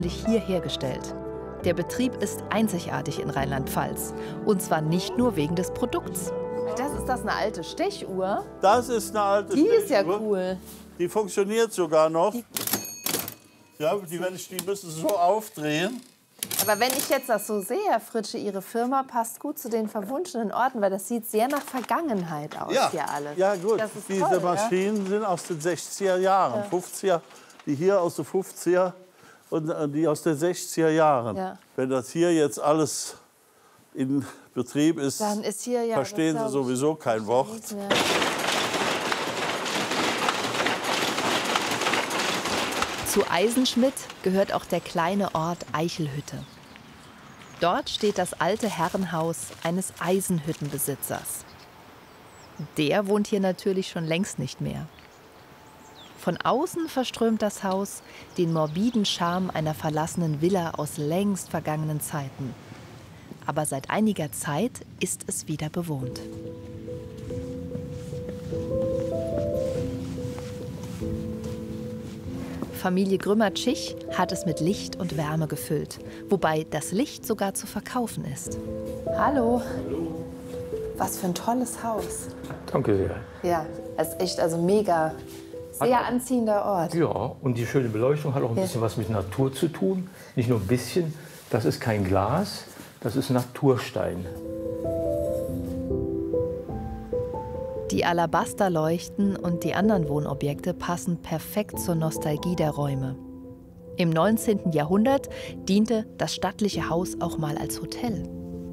hier hergestellt. Der Betrieb ist einzigartig in Rheinland-Pfalz. Und zwar nicht nur wegen des Produkts. Ist das eine alte Stechuhr? Das ist eine alte Die Stechuhr. ist ja cool. Die funktioniert sogar noch. Ja, die müssen Sie so aufdrehen. Aber wenn ich jetzt das so sehe, Herr Fritsche, Ihre Firma passt gut zu den verwunschenen Orten, weil das sieht sehr nach Vergangenheit aus, hier alles. Ja gut, Das ist diese toll, Maschinen sind aus den 60er Jahren, 50er, die hier aus den 50er und die aus den 60er Jahren. Ja. Wenn das hier jetzt alles in Betrieb ist, Dann ist hier ja, verstehen Sie sowieso kein Wort. Zu Eisenschmidt gehört auch der kleine Ort Eichelhütte. Dort steht das alte Herrenhaus eines Eisenhüttenbesitzers. Der wohnt hier natürlich schon längst nicht mehr. Von außen verströmt das Haus den morbiden Charme einer verlassenen Villa aus längst vergangenen Zeiten. Aber seit einiger Zeit ist es wieder bewohnt. Familie Grümmer-Tschich hat es mit Licht und Wärme gefüllt, wobei das Licht sogar zu verkaufen ist. Hallo. Was für ein tolles Haus. Danke sehr. Ja, es ist echt also mega, sehr anziehender Ort. Ja, und die schöne Beleuchtung hat auch ein bisschen was mit Natur zu tun. Nicht nur ein bisschen, das ist kein Glas, das ist Naturstein. Die Alabasterleuchten und die anderen Wohnobjekte passen perfekt zur Nostalgie der Räume. Im 19. Jahrhundert diente das stattliche Haus auch mal als Hotel.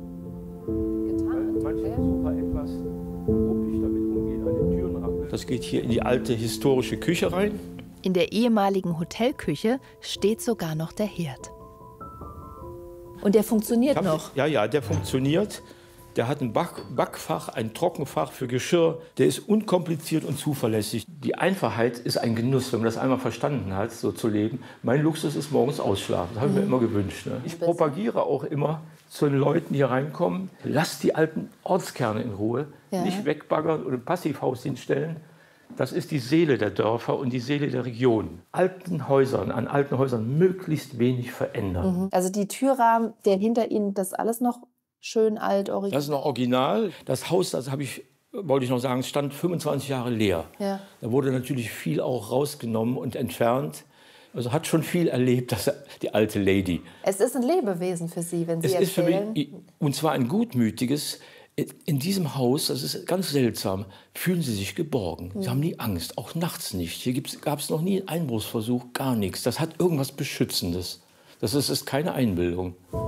Das geht hier in die alte historische Küche rein. In der ehemaligen Hotelküche steht sogar noch der Herd. Und der funktioniert noch? Ja, der funktioniert. Der hat ein Backfach, ein Trockenfach für Geschirr. Der ist unkompliziert und zuverlässig. Die Einfachheit ist ein Genuss, wenn man das einmal verstanden hat, so zu leben. Mein Luxus ist morgens ausschlafen. Das habe ich mir immer gewünscht. Ne? Ich propagiere auch immer zu den Leuten, die hier reinkommen, lasst die alten Ortskerne in Ruhe. Ja. Nicht wegbaggern oder ein Passivhaus hinstellen. Das ist die Seele der Dörfer und die Seele der Region. An alten Häusern möglichst wenig verändern. Also die Türrahmen, der hinter Ihnen, das alles noch schön alt, original? Das ist noch original. Das Haus, wollte ich noch sagen, stand 25 Jahre leer. Ja. Da wurde natürlich viel auch rausgenommen und entfernt. Also hat schon viel erlebt, die alte Lady. Es ist ein Lebewesen für Sie, wenn Sie erzählen. Es ist für mich, und zwar ein gutmütiges. In diesem Haus, das ist ganz seltsam, fühlen Sie sich geborgen. Sie haben nie Angst, auch nachts nicht. Hier gab es noch nie einen Einbruchsversuch, gar nichts. Das hat irgendwas Beschützendes. Das ist keine Einbildung.